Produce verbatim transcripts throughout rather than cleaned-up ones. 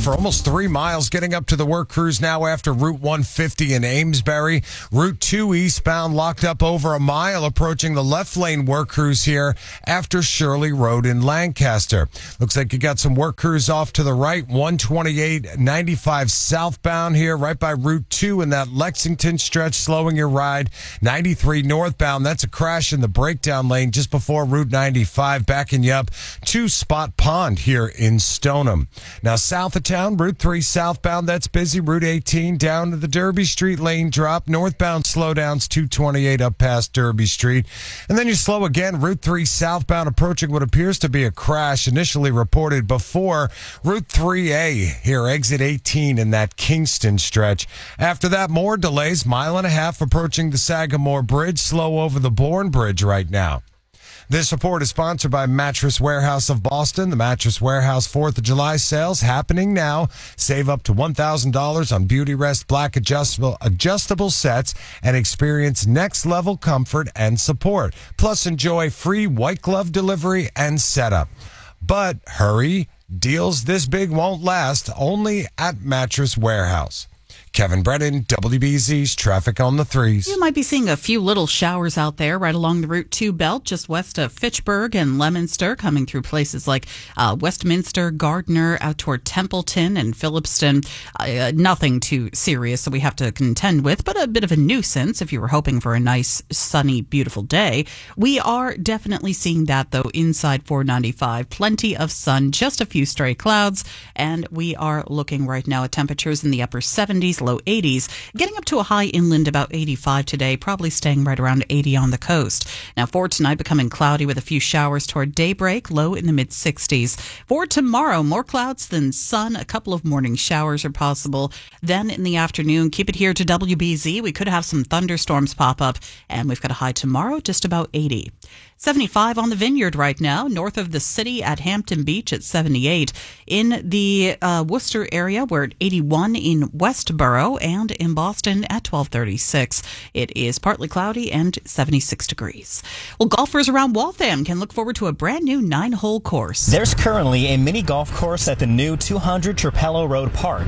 for almost three miles getting up to the work crews now after Route one fifty in Amesbury. Route two eastbound locked up over a mile approaching the left lane work crews here after Shirley Road in Lancaster. Looks like you got some work crews off to the right, one twenty-eight ninety-five southbound here right by Route two in that Lexington stretch, slowing your ride. ninety-three northbound, that's a crash in the breakdown lane just before Route ninety-five, backing you up to Spot Pond here in Stoneham. Now south of town, Route three southbound, that's busy. Route eighteen down to the Derby Street lane drop. Northbound slowdowns two twenty-eight up past Derby Street. And then you slow again, Route three southbound approaching what appears to be a crash initially reported before Route three A here, exit eighteen in that Kingston stretch. After that, more delays, mile and a half approaching the Sagamore Bridge, slow over the Bourne Bridge right now. This report is sponsored by Mattress Warehouse of Boston. The Mattress Warehouse fourth of July sales happening now. Save up to one thousand dollars on Beauty Rest Black adjustable adjustable sets and experience next level comfort and support. Plus enjoy free white glove delivery and setup. But hurry, deals this big won't last, only at Mattress Warehouse. Kevin Brennan, W B Z's Traffic on the Threes. You might be seeing a few little showers out there right along the Route two belt, just west of Fitchburg and Leominster, coming through places like uh, Westminster, Gardner, out toward Templeton and Phillipston. Uh, nothing too serious that we have to contend with, but a bit of a nuisance if you were hoping for a nice, sunny, beautiful day. We are definitely seeing that, though, inside four ninety-five. Plenty of sun, just a few stray clouds, and we are looking right now at temperatures in the upper seventies, low eighties, getting up to a high inland about eighty-five today, probably staying right around eighty on the coast. Now for tonight, becoming cloudy with a few showers toward daybreak, low in the mid sixties. For tomorrow, more clouds than sun, a couple of morning showers are possible. Then in the afternoon, keep it here to W B Z. We could have some thunderstorms pop up, and we've got a high tomorrow just about eighty. seventy-five on the Vineyard right now, north of the city at Hampton Beach at seventy-eight. In the uh, Worcester area, we're at eighty-one in Westboro, and in Boston at twelve thirty-six. It is partly cloudy and seventy-six degrees. Well, golfers around Waltham can look forward to a brand new nine-hole course. There's currently a mini golf course at the new two hundred Trapello Road Park.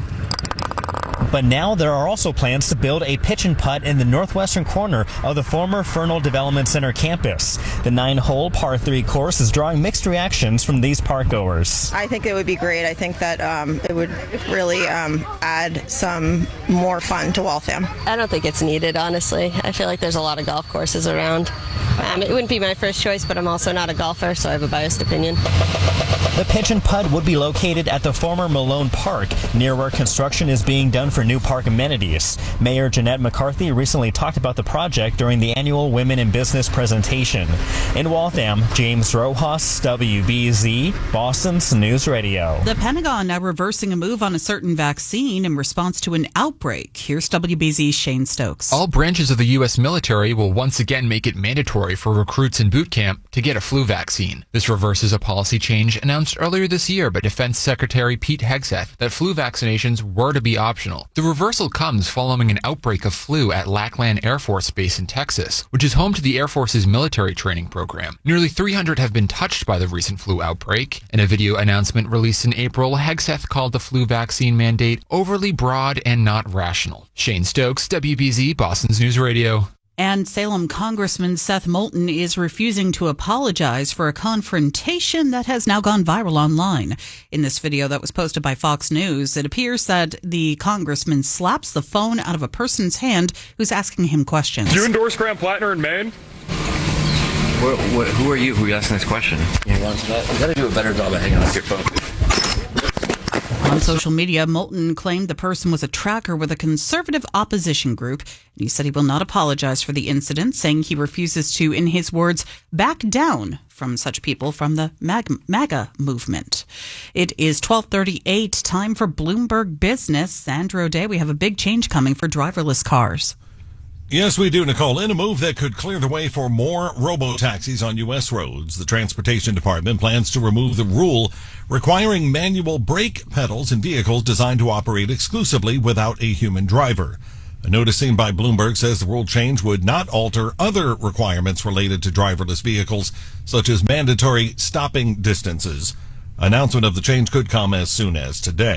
But now there are also plans to build a pitch and putt in the northwestern corner of the former Fernald Development Center campus. The nine-hole par three course is drawing mixed reactions from these parkgoers. I think it would be great. I think that um, it would really um, add some more fun to Waltham. I don't think it's needed, honestly. I feel like there's a lot of golf courses around. Um, it wouldn't be my first choice, but I'm also not a golfer, so I have a biased opinion. The pitch and putt would be located at the former Malone Park, near where construction is being done for new park amenities. Mayor Jeanette McCarthy recently talked about the project during the annual Women in Business presentation. In Waltham, James Rojas, W B Z, Boston's News Radio. The Pentagon now reversing a move on a certain vaccine in response to an outbreak. Here's W B Z's Shane Stokes. All branches of the U S military will once again make it mandatory for recruits in boot camp to get a flu vaccine. This reverses a policy change announced earlier this year by Defense Secretary Pete Hegseth that flu vaccinations were to be optional. The reversal comes following an outbreak of flu at Lackland Air Force Base in Texas, which is home to the Air Force's military training program. Nearly three hundred have been touched by the recent flu outbreak. In a video announcement released in April, Hegseth called the flu vaccine mandate overly broad and not rational. Shane Stokes, W B Z, Boston's News Radio. And Salem Congressman Seth Moulton is refusing to apologize for a confrontation that has now gone viral online. In this video that was posted by Fox News, it appears that the congressman slaps the phone out of a person's hand who's asking him questions. Do you endorse Graham Plattner in Maine? What, what, who are you? Who are you asking this question? You hang on to that? You gotta do a better job of hanging on to your phone. On social media, Moulton claimed the person was a tracker with a conservative opposition group, and he said he will not apologize for the incident, saying he refuses to, in his words, back down from such people from the Mag- MAGA movement. It is twelve thirty-eight, time for Bloomberg Business. Sandra O'Day, we have a big change coming for driverless cars. Yes, we do, Nicole. In a move that could clear the way for more robo-taxis on U S roads, the Transportation Department plans to remove the rule requiring manual brake pedals in vehicles designed to operate exclusively without a human driver. A notice seen by Bloomberg says the rule change would not alter other requirements related to driverless vehicles, such as mandatory stopping distances. Announcement of the change could come as soon as today.